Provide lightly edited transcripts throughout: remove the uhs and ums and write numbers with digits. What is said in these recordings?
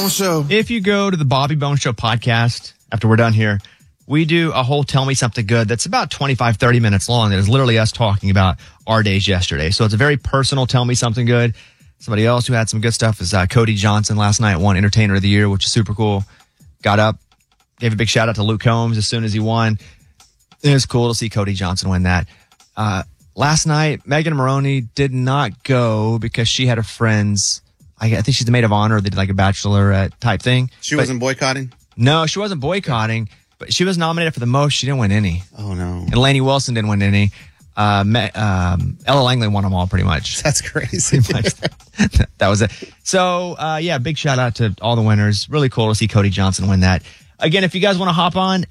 Bones Show. If you go to the Bobby Bones Show podcast, after we're done here, we do a whole Tell Me Something Good that's about 25, 30 minutes long. That is literally us talking about our days yesterday. So it's a very personal Tell Me Something Good. Somebody else who had some good stuff is Cody Johnson last night, won Entertainer of the Year, which is super cool. Got up, gave a big shout out to Luke Combs as soon as he won. It was cool to see Cody Johnson win that. Last night, Megan Maroney did not go because she had a friend's, I think she's the maid of honor. They did like a bachelorette type thing. She wasn't boycotting? No, she wasn't boycotting, but she was nominated for the most. She didn't win any. Oh, no. And Lainey Wilson didn't win any. Ella Langley won them all pretty much. That's crazy. Pretty much. That was it. So, big shout out to all the winners. Really cool to see Cody Johnson win that. Again, if you guys want to hop on,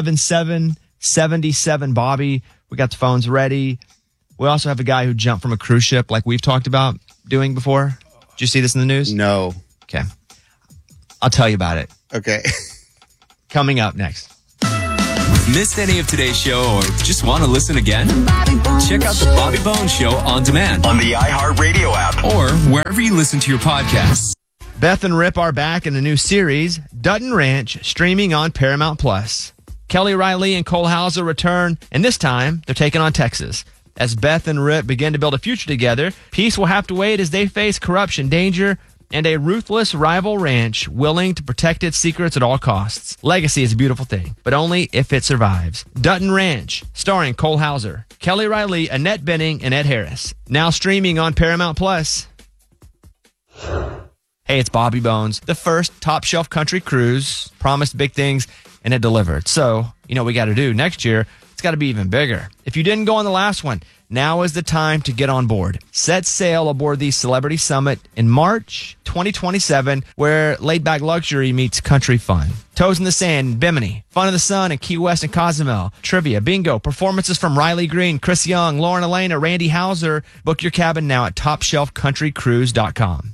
877-77-Bobby. We got the phones ready. We also have a guy who jumped from a cruise ship like we've talked about doing before. Did you see this in the news? No. Okay. I'll tell you about it. Okay. Coming up next. Missed any of today's show or just want to listen again? Check out the Bobby Bones Show on demand on the iHeartRadio app or wherever you listen to your podcasts. Beth and Rip are back in a new series, Dutton Ranch, streaming on Paramount Plus. Kelly Riley and Cole Hauser return, and this time they're taking on Texas. As Beth and Rip begin to build a future together, peace will have to wait as they face corruption, danger, and a ruthless rival ranch willing to protect its secrets at all costs. Legacy is a beautiful thing, but only if it survives. Dutton Ranch, starring Cole Hauser, Kelly Riley, Annette Bening, and Ed Harris. Now streaming on Paramount Plus. Hey, it's Bobby Bones. The first top shelf country cruise promised big things and it delivered. So, you know what we got to do next year? It's got to be even bigger. If you didn't go on the last one, now is the time to get on board. Set sail aboard the Celebrity Summit in March 2027, where laid-back luxury meets country fun. Toes in the Sand in Bimini, Fun of the Sun in Key West and Cozumel, trivia, bingo, performances from Riley Green, Chris Young, Lauren Elena, Randy Hauser. Book your cabin now at TopShelfCountryCruise.com.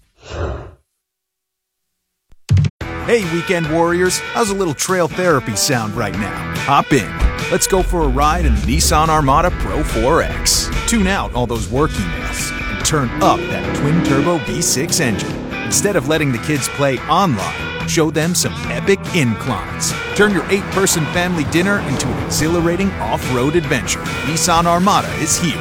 Hey, weekend warriors, how's a little trail therapy sound right now? Hop in. Let's go for a ride in the Nissan Armada Pro 4X. Tune out all those work emails and turn up that twin-turbo V6 engine. Instead of letting the kids play online, show them some epic inclines. Turn your 8-person family dinner into an exhilarating off-road adventure. Nissan Armada is here.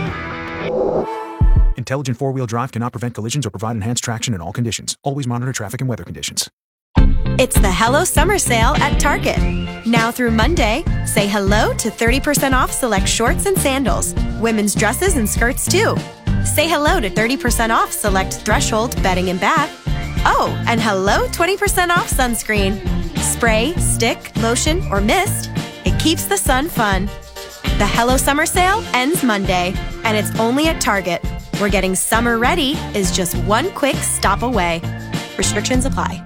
Intelligent four-wheel drive cannot prevent collisions or provide enhanced traction in all conditions. Always monitor traffic and weather conditions. It's the Hello Summer Sale at Target. Now through Monday, say hello to 30% off select shorts and sandals. Women's dresses and skirts too. Say hello to 30% off select Threshold bedding and bath. Oh, and hello 20% off sunscreen. Spray, stick, lotion, or mist. It keeps the sun fun. The Hello Summer Sale ends Monday, and it's only at Target, where getting summer ready is just one quick stop away. Restrictions apply.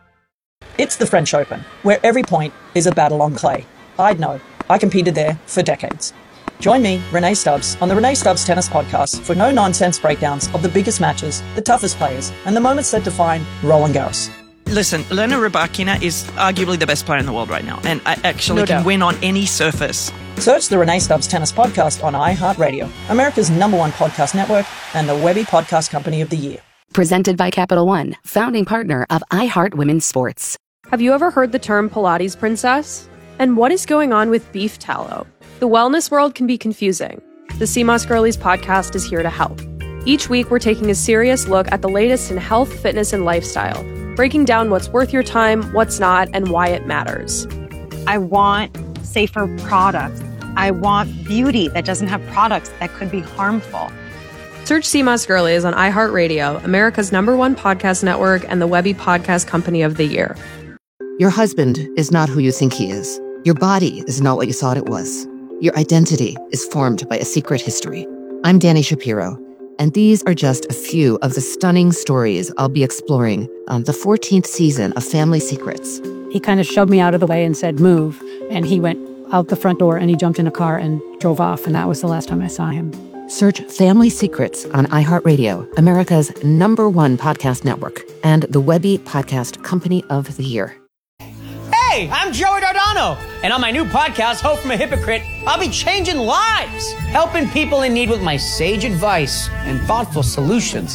It's the French Open, where every point is a battle on clay. I'd know. I competed there for decades. Join me, Renee Stubbs, on the Renee Stubbs Tennis Podcast for no-nonsense breakdowns of the biggest matches, the toughest players, and the moments that define Roland Garros. Listen, Elena Rybakina is arguably the best player in the world right now, and I actually can win on any surface. Search the Renee Stubbs Tennis Podcast on iHeartRadio, America's #1 podcast network, and the Webby Podcast Company of the Year. Presented by Capital One, founding partner of iHeart Women's Sports. Have you ever heard the term Pilates princess? And what is going on with beef tallow? The wellness world can be confusing. The CMOS Girlies podcast is here to help. Each week, we're taking a serious look at the latest in health, fitness, and lifestyle, breaking down what's worth your time, what's not, and why it matters. I want safer products. I want beauty that doesn't have products that could be harmful. Search CMOS Girlies on iHeartRadio, America's #1 podcast network, and the Webby Podcast Company of the Year. Your husband is not who you think he is. Your body is not what you thought it was. Your identity is formed by a secret history. I'm Danny Shapiro, and these are just a few of the stunning stories I'll be exploring on the 14th season of Family Secrets. He kind of shoved me out of the way and said, move. And he went out the front door and he jumped in a car and drove off. And that was the last time I saw him. Search Family Secrets on iHeartRadio, America's #1 podcast network, and the Webby Podcast Company of the Year. Hey, I'm Joey Dardano, and on my new podcast, Hope from a Hypocrite, I'll be changing lives, helping people in need with my sage advice and thoughtful solutions.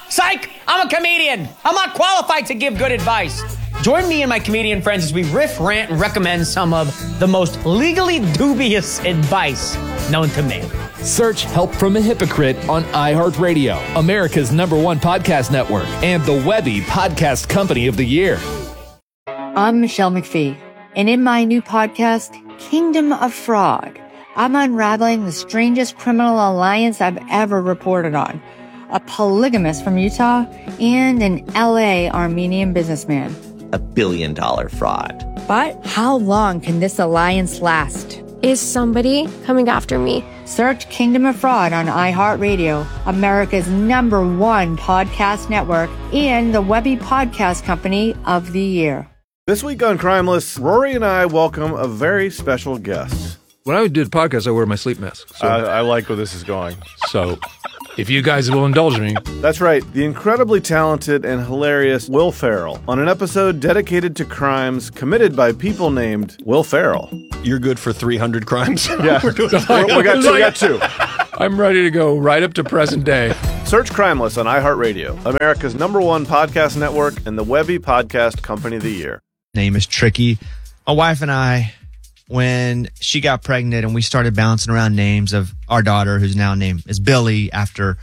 Psych! I'm a comedian. I'm not qualified to give good advice. Join me and my comedian friends as we riff, rant, and recommend some of the most legally dubious advice known to man. Search Help from a Hypocrite on iHeartRadio, America's #1 podcast network, and the Webby Podcast Company of the Year. I'm Michelle McPhee, and in my new podcast, Kingdom of Fraud, I'm unraveling the strangest criminal alliance I've ever reported on. A polygamist from Utah and an LA Armenian businessman. $1 billion fraud. But how long can this alliance last? Is somebody coming after me? Search Kingdom of Fraud on iHeartRadio, America's #1 podcast network, and the Webby Podcast Company of the Year. This week on Crimeless, Rory and I welcome a very special guest. When I do the podcast, I wear my sleep mask. So I like where this is going. So if you guys will indulge me. That's right. The incredibly talented and hilarious Will Ferrell on an episode dedicated to crimes committed by people named Will Ferrell. You're good for 300 crimes? Yeah. we got two. I'm ready to go right up to present day. Search Crimeless on iHeartRadio, America's #1 podcast network, and the Webby Podcast Company of the Year. Name is Tricky. My wife and I, when she got pregnant and we started bouncing around names of our daughter, whose now name is Billy, after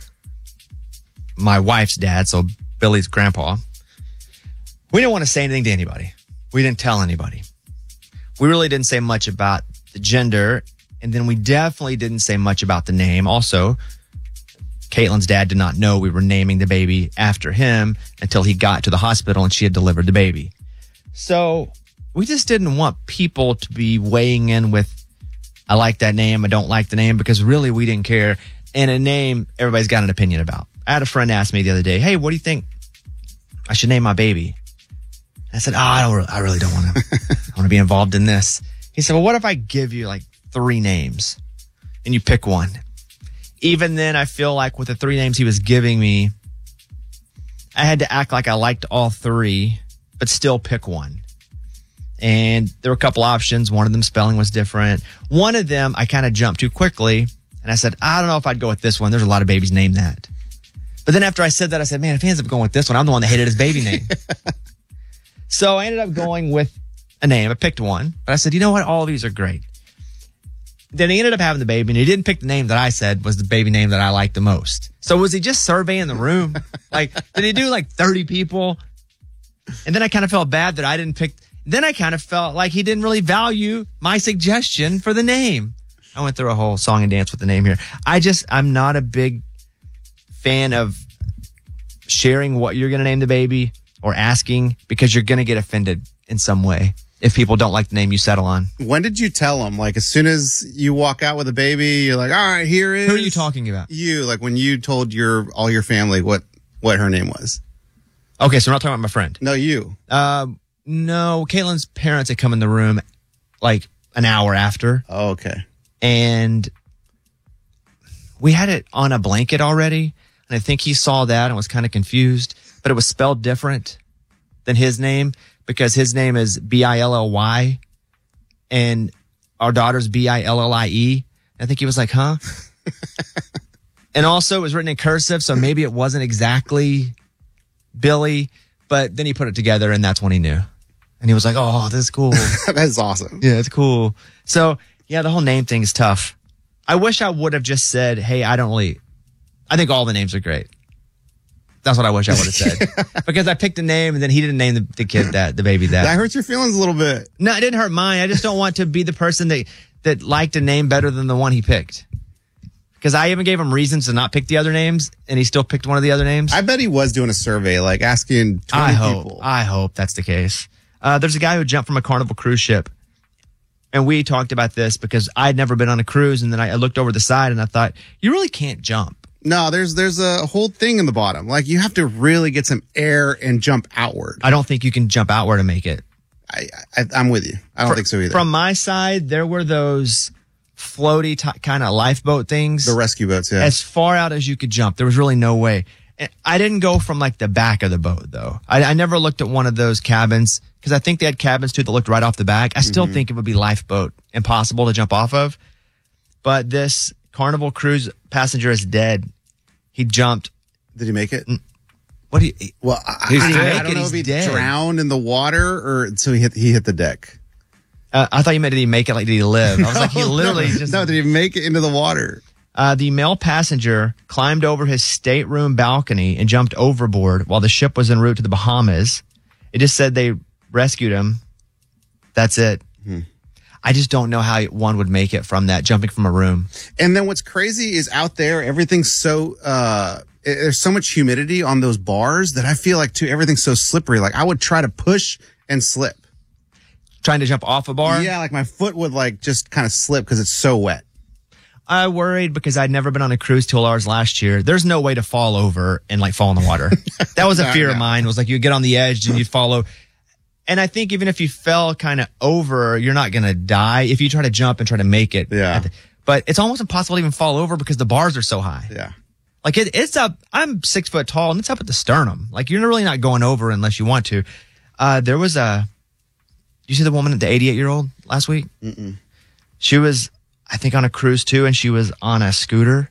my wife's dad, so Billy's grandpa, we didn't want to say anything to anybody. We didn't tell anybody. We really didn't say much about the gender, and then we definitely didn't say much about the name. Also, Caitlin's dad did not know we were naming the baby after him until he got to the hospital and she had delivered the baby. So we just didn't want people to be weighing in with, I like that name, I don't like the name, because really we didn't care. And a name everybody's got an opinion about. I had a friend ask me the other day, hey, what do you think I should name my baby? I said, I really don't want to. I want to be involved in this. He said, well, what if I give you like 3 names and you pick one? Even then, I feel like with the 3 names he was giving me, I had to act like I liked all 3, but still pick one. And there were a couple options. One of them spelling was different. One of them I kind of jumped too quickly. And I said, I don't know if I'd go with this one. There's a lot of babies named that. But then after I said that, I said, man, if he ends up going with this one, I'm the one that hated his baby name. So I ended up going with a name. I picked one. But I said, you know what? All of these are great. Then he ended up having the baby, and he didn't pick the name that I said was the baby name that I liked the most. So was he just surveying the room? Like, did he do like 30 people? And then I kind of felt bad that I didn't pick. Then I kind of felt like he didn't really value my suggestion for the name. I went through a whole song and dance with the name here. I'm not a big fan of sharing what you're going to name the baby or asking, because you're going to get offended in some way if people don't like the name you settle on. When did you tell them? Like, as soon as you walk out with a baby, you're like, all right, here is. Who are you talking about? You, like when you told all your family what her name was. Okay, so we're not talking about my friend. No, you. No, Caitlin's parents had come in the room like an hour after. Oh, okay. And we had it on a blanket already. And I think he saw that and was kind of confused, but it was spelled different than his name, because his name is Billy and our daughter's Billie. I think he was like, huh? And also it was written in cursive, so maybe it wasn't exactly Billy, but then he put it together and that's when he knew. And he was like, oh, this is cool. That's awesome. Yeah, it's cool. So yeah, the whole name thing is tough. I wish I would have just said, hey, I think all the names are great. That's what I wish I would have said. Because I picked a name and then he didn't name the kid the baby that. That hurts your feelings a little bit. No, it didn't hurt mine. I just don't want to be the person that liked a name better than the one he picked. Because I even gave him reasons to not pick the other names, and he still picked one of the other names. I bet he was doing a survey, like asking 20 people. I hope that's the case. There's a guy who jumped from a Carnival cruise ship, and we talked about this because I'd never been on a cruise, and then I looked over the side, and I thought, you really can't jump. No, there's a whole thing in the bottom. Like, you have to really get some air and jump outward. I don't think you can jump outward and make it. I'm with you. I don't think so either. From my side, there were those floaty kind of lifeboat things. The rescue boats, yeah. As far out as you could jump. There was really no way. And I didn't go from like the back of the boat, though. I never looked at one of those cabins, because I think they had cabins too that looked right off the back. I still think it would be lifeboat impossible to jump off of. But this Carnival cruise passenger is dead. He jumped. Did he make it? What do you? Well, I don't know if he drowned in the water or so he hit the deck. I thought you meant did he make it? Like, did he live? I was like, he literally did he make it into the water? The male passenger climbed over his stateroom balcony and jumped overboard while the ship was en route to the Bahamas. It just said they rescued him. That's it. I just don't know how one would make it from that, jumping from a room. And then what's crazy is out there, everything's so, there's so much humidity on those bars that I feel like, too, everything's so slippery. Like, I would try to push and slip. Trying to jump off a bar? Yeah, like my foot would like just kind of slip because it's so wet. I worried because I'd never been on a cruise till ours last year. There's no way to fall over and like fall in the water. That was a fear of mine, was like you get on the edge and you'd fall. And I think even if you fell kind of over, you're not going to die if you try to jump and try to make it. Yeah. But it's almost impossible to even fall over because the bars are so high. Yeah. Like it's up, I'm 6 foot tall and it's up at the sternum. Like you're really not going over unless you want to. There was you see the woman, the 88-year-old last week? Mm-mm. She was, I think, on a cruise too, and she was on a scooter,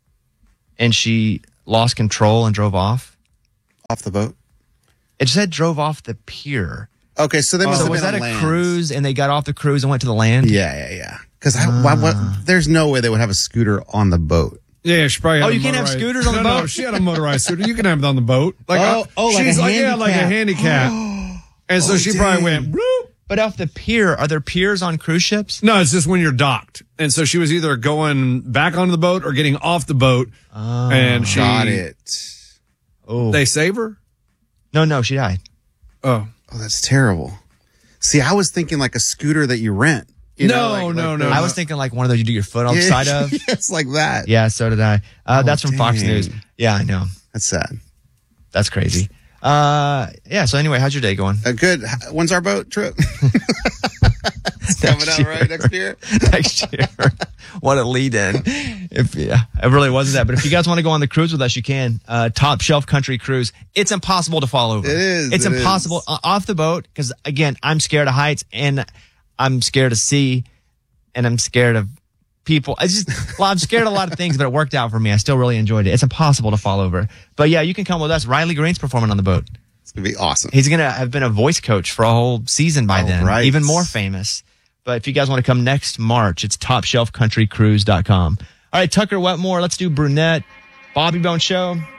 and she lost control and drove off. Off the boat? It said drove off the pier. Okay, so they must have was been that on a land. cruise, and they got off the cruise and went to the land? Yeah. Because there's no way they would have a scooter on the boat. Yeah, she probably had you can't have scooters on the boat? No, she had a motorized scooter. You can have it on the boat. Like she's like a like a handicap. And so she probably went, bloop. But off the pier, are there piers on cruise ships? No, it's just when you're docked. And so she was either going back onto the boat or getting off the boat. And she got it. Oh. They save her? No, she died. Oh, that's terrible. See, I was thinking like a scooter that you rent. No. I was thinking like one of those you do your foot on the side of. It's like that. Yeah, so did I. That's from Fox News. Yeah, I know. That's sad. That's crazy. Yeah, so anyway, how's your day going? Good. When's our boat trip? It's coming out right next year. Next year. What a lead in. It really wasn't that. But if you guys want to go on the cruise with us, you can. Top Shelf Country Cruise. It's impossible to fall over. It is. It's impossible off the boat because, again, I'm scared of heights and I'm scared of sea and I'm scared of people. I'm scared of a lot of things, but it worked out for me. I still really enjoyed it. It's impossible to fall over. But yeah, you can come with us. Riley Green's performing on the boat. It's going to be awesome. He's going to have been a voice coach for a whole season by then. Right. Even more famous. But if you guys want to come next March, it's topshelfcountrycruise.com. All right, Tucker Wetmore, let's do Brunette. Bobby Bone Show.